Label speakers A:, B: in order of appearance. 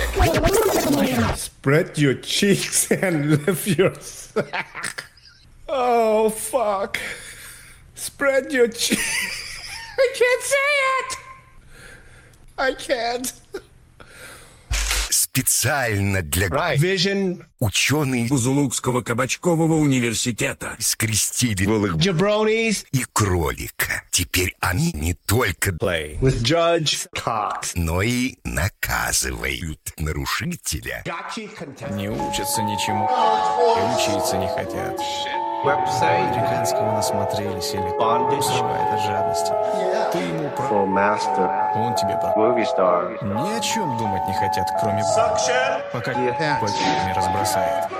A: Spread your cheeks and lift your sack. Oh, fuck. Spread your cheeks. I can't say it. I can't.
B: Специально для
C: Vision.
B: ученые
D: Бузулукского кабачкового университета
B: скрестили голых
C: Jabronis.
B: и кролика. Теперь они не только
A: Play.
C: With Judge Cox.
B: но и наказывают нарушителя.
D: не учатся ничему и учиться не хотят. Американского насмотрелись или срывает от жадности. Ты ему про... Он тебе про... Ни о чем думать не хотят, кроме... Пока не разбросает.